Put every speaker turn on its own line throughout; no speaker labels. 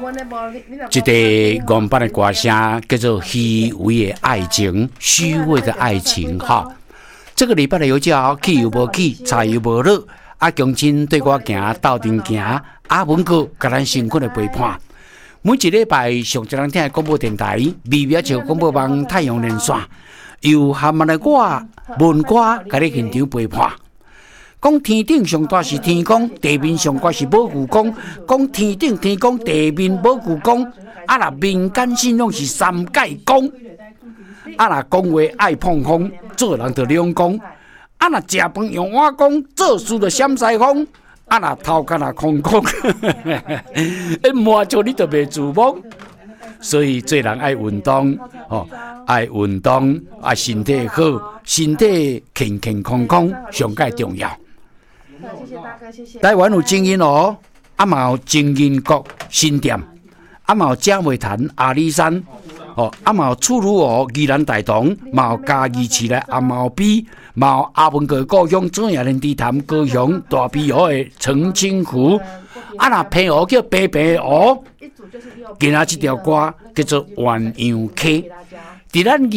一个原版的歌声叫做《虚伪的爱情》，虚伪的爱情哈。这个礼拜的有叫去又无去，菜又无落，啊，强亲对我行，斗阵行，啊，文哥甲咱辛苦的陪伴。每一礼拜上一人听的广播电台，微微笑广播网太阳连线，由含慢的我文歌甲你现场陪伴。讲天顶上大是天公，地面上高是保护公。讲天顶天公，地面保护公。啊那民间信仰是三界公。啊那讲话爱碰风，做人就两公。啊那食饭用碗公，做事就闪西风。啊那头壳那空空，满足你就袂自摸。所以做人爱运动，爱运动，啊身体好，身体健健康康，上介重要。
谢谢大哥，谢谢。
台湾有精英哦，啊嘛有精英国新店，啊嘛有嘉美潭阿里山，啊嘛有楚鲁河宜兰大同，嘛有嘉义市的阿毛逼，嘛有阿文哥故乡主要人地潭高雄大碧湖的澄清湖，啊那平湖叫白白湖。今仔这条歌叫做《鸳鸯溪》，伫咱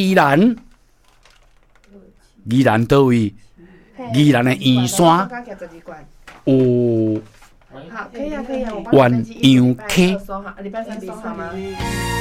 宜兰倒位？宜兰的圆山有鸳鸯溪。